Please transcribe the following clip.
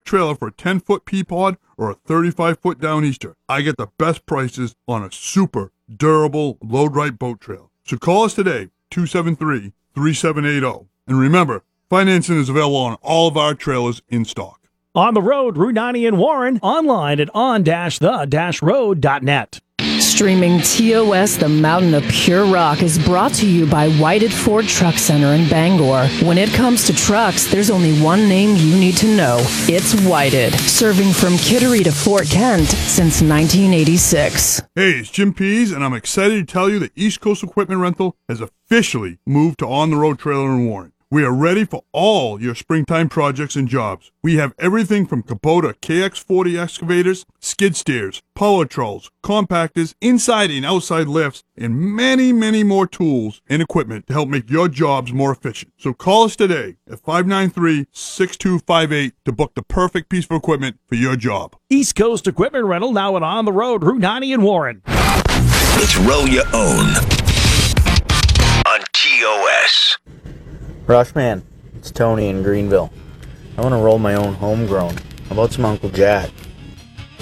trailer for a 10-foot Peapod or a 35-foot Downeaster, I get the best prices on a super durable load-right boat trailer. So call us today, 273-3780. And remember, financing is available on all of our trailers in stock. On the road, Route 90 in Warren, online at on-the-road.net. Streaming TOS, the Mountain of Pure Rock, is brought to you by Whited Ford Truck Center in Bangor. When it comes to trucks, there's only one name you need to know. It's Whited, serving from Kittery to Fort Kent since 1986. Hey, it's Jim Pease, and I'm excited to tell you that East Coast Equipment Rental has officially moved to On the Road Trailer in Warren. We are ready for all your springtime projects and jobs. We have everything from Kubota KX40 excavators, skid steers, power trolls, compactors, inside and outside lifts, and many, many more tools and equipment to help make your jobs more efficient. So call us today at 593-6258 to book the perfect piece of equipment for your job. East Coast Equipment Rental, now at On the Road, Route 90 in Warren. It's Row Your Own on TOS. Rushman, it's Tony in Greenville. I want to roll my own homegrown. How about some Uncle Jack?